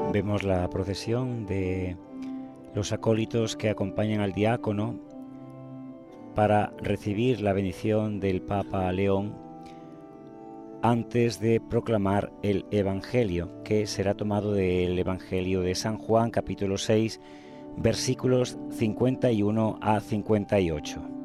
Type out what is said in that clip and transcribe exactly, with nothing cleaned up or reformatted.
Vemos la procesión de los acólitos que acompañan al diácono para recibir la bendición del Papa León antes de proclamar el Evangelio, que será tomado del Evangelio de San Juan, capítulo seis, versículos cincuenta y uno a cincuenta y ocho.